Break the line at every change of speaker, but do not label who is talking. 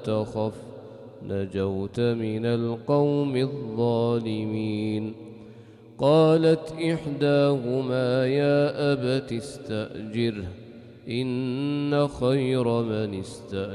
تخف نجوت من القوم الظالمين. قالت إحداهما يا أبت استأجره إن خير من استأجرت